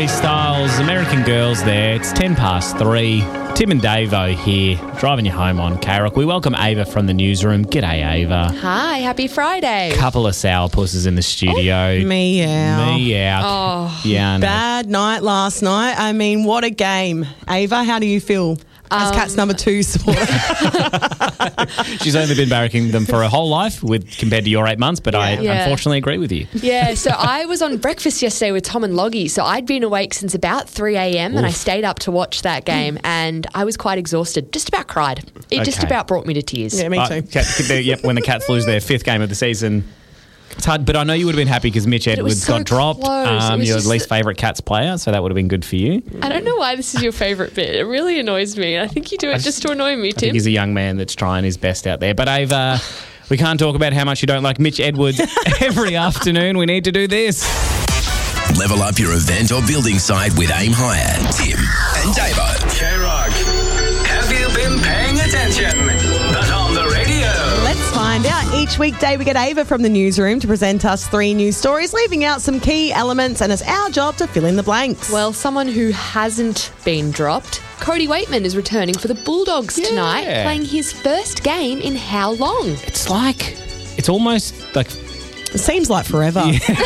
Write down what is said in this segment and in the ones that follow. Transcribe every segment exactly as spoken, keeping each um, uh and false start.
Harry Styles, American Girls there. It's ten past three. Tim and Davo here, driving you home on K-Rock. We welcome Ava from the newsroom. G'day, Ava. Hi, happy Friday. Couple of sourpusses in the studio. Oh, me out. Me out. Oh. Yeah, I know. Bad night last night. I mean, what a game. Ava, how do you feel as Um, Cats number two supporter? She's only been barracking them for her whole life with compared to your eight months, but I Yeah. unfortunately agree with you. Yeah, so I was on breakfast yesterday with Tom and Loggie, so I'd been awake since about three a.m. and I stayed up to watch that game and I was quite exhausted. Just about cried. It just Okay. about brought me to tears. Yeah, me Uh, too. Cat, yep, when the Cats lose their fifth game of the season. It's hard, but I know you would have been happy because Mitch was Edwards so got dropped. close. It Um, was your just least favourite Cats player, so that would have been good for you. I don't know why this is your favourite bit. It really annoys me. I think you do it just to annoy me, I think Tim. he's a young man that's trying his best out there. But Ava, we can't talk about how much you don't like Mitch Edwards every afternoon. We need to do this. Level up your event or building site with Aim Higher. Tim and Davo. K-Rock, have you been paying attention? But on the radio. Let's find out. Each weekday we get Ava from the newsroom to present us three news stories, leaving out some key elements, and it's our job to fill in the blanks. Well, someone who hasn't been dropped, Cody Waitman is returning for the Bulldogs tonight, playing his first game in how long? It's like, it's almost like, It seems like forever.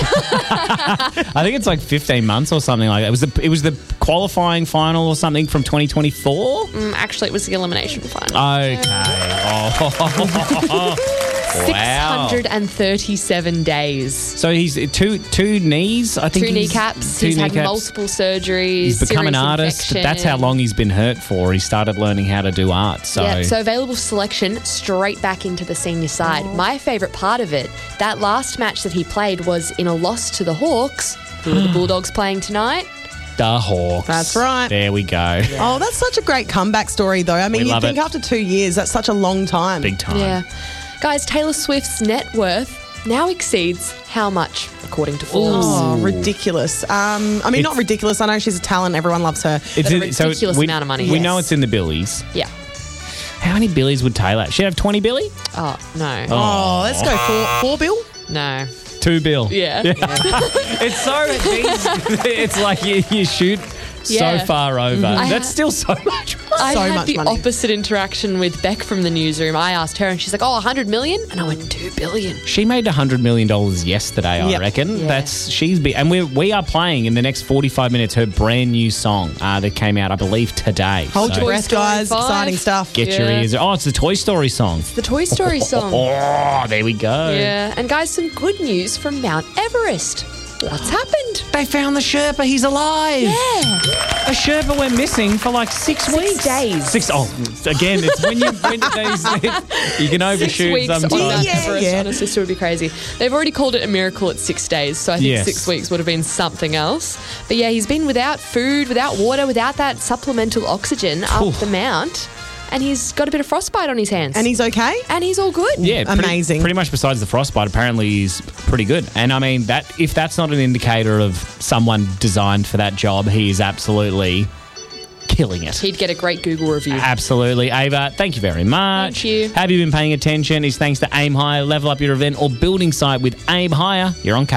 I think it's like fifteen months or something like that. It was the, it was the qualifying final or something from twenty twenty-four? Mm, actually, it was the elimination final. Okay. Oh. Wow. six hundred thirty-seven days. So he's two two knees, I think. Two he's- kneecaps. Two He's had kneecaps. multiple surgeries. He's become an serious artist. infection. That's how long he's been hurt for. He started learning how to do art. So, Yeah, so available selection straight back into the senior side. My favourite part of it, that last match that he played was in a loss to the Hawks. Who are the Bulldogs playing tonight? the Hawks. That's right. There we go. Oh, that's such a great comeback story, though. I mean, We you'd love think it. after two years, that's such a long time. Big time. Yeah. Guys, Taylor Swift's net worth now exceeds how much, according to Forbes? Oh, ridiculous. Um, I mean, It's- not ridiculous. I know she's a talent. Everyone loves her. It's a in- so ridiculous we, amount of money. We Yes. know it's in the billies. Yeah. How many billies would Taylor have? She'd have twenty billy? Oh, no. Oh, let's go four, four bill. No. Two bill. Yeah. It's so, it's like you, you shoot Yeah. so far over. I That's ha- still so much money. I So had much the money. opposite interaction with Beck from the newsroom. I asked her and she's like, oh, one hundred million? And I went, two billion. She made one hundred million dollars yesterday, I Yep. reckon. Yeah. That's she's be, and we we are playing in the next forty-five minutes her brand new song uh, that came out, I believe, today. Hold So your breath, Story guys. five. Exciting stuff. Get your Yeah. ears. Oh, it's the Toy Story song. The Toy Story song. Oh, there we go. Yeah. And guys, some good news from Mount Everest. What's happened? They found the Sherpa. He's alive. Yeah. A Sherpa went missing for like six, Six weeks. days. Six. Oh, again, it's when you when they, you can overshoot Six weeks on sometimes. Mount Yeah, Everest yeah. on a sister would be crazy. They've already called it a miracle at six days, so I think Yes. six weeks would have been something else. But yeah, he's been without food, without water, without that supplemental oxygen up Oof. the mount, and he's got a bit of frostbite on his hands. And he's okay? and he's all good. Yeah, pretty, Amazing. Pretty much besides the frostbite, apparently he's pretty good. And I mean that if that's not an indicator of someone designed for that job, he is absolutely killing it. He'd get a great Google review. Absolutely. Ava, thank you very much. Thank you. Have you been paying attention? Is thanks to Aim Higher. Level up your event or building site with Aim Higher. You're on K.